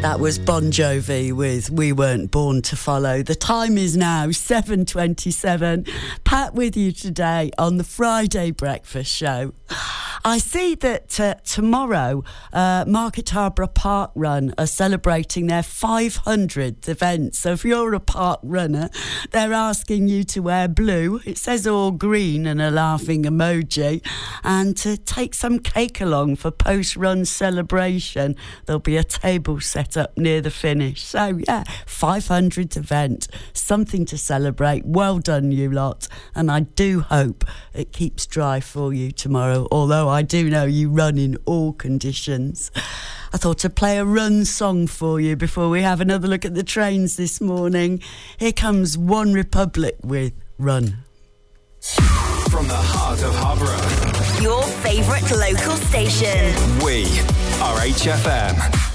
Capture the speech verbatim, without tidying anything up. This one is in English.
That was Bon Jovi with We Weren't Born to Follow. The time is now seven twenty-seven. Pat with you today on the Friday Breakfast Show. I see that uh, tomorrow uh, Market Harborough Park Run are celebrating their five hundredth event. So if you're a park runner, they're asking you to wear blue. It says all green and a laughing emoji. And to take some cake along for post-run celebration. There'll be a table set up near the finish. So, yeah, five hundredth event. Something to celebrate. Well done, you lot. And I do hope it keeps dry for you tomorrow, although I do know you run in all conditions. I thought I'd play a run song for you before we have another look at the trains this morning. Here comes One Republic with Run. From the heart of Harborough, your favourite local station. We are H F M.